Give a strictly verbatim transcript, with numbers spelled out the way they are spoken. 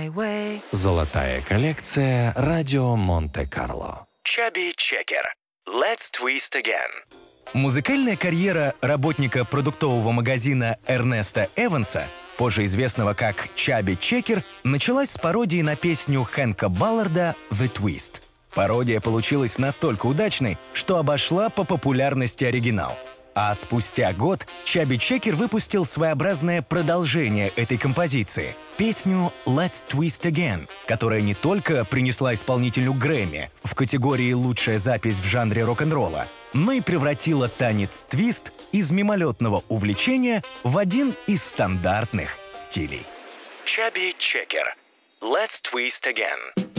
my way. Золотая коллекция «Радио Монте-Карло». Chubby Checker. Let's twist again. Музыкальная карьера работника продуктового магазина Эрнеста Эванса, позже известного как Chubby Checker, началась с пародии на песню Хэнка Балларда «The Twist». Пародия получилась настолько удачной, что обошла по популярности оригинал. А спустя год Chubby Checker выпустил своеобразное продолжение этой композиции — песню «Let's Twist Again», которая не только принесла исполнителю Грэмми в категории «Лучшая запись в жанре рок-н-ролла», но и превратила танец твист из мимолетного увлечения в один из стандартных стилей. Chubby Checker. Let's twist again.